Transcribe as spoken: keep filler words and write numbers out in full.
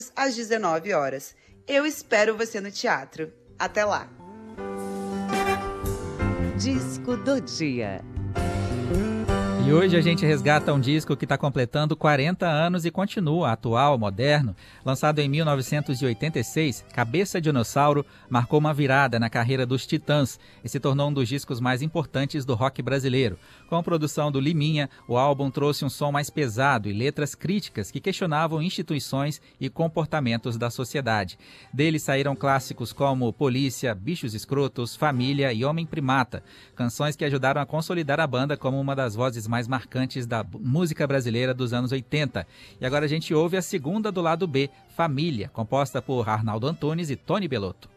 às dezenove horas. Eu espero você no teatro. Até lá! Disco do dia. E hoje a gente resgata um disco que está completando quarenta anos e continua atual, moderno. Lançado em mil novecentos e oitenta e seis, Cabeça Dinossauro marcou uma virada na carreira dos Titãs e se tornou um dos discos mais importantes do rock brasileiro. Com produção do Liminha, o álbum trouxe um som mais pesado e letras críticas que questionavam instituições e comportamentos da sociedade. Dele saíram clássicos como Polícia, Bichos Escrotos, Família e Homem Primata, canções que ajudaram a consolidar a banda como uma das vozes mais marcantes da música brasileira dos anos oitenta. E agora a gente ouve a segunda do lado B, Família, composta por Arnaldo Antunes e Tony Bellotto.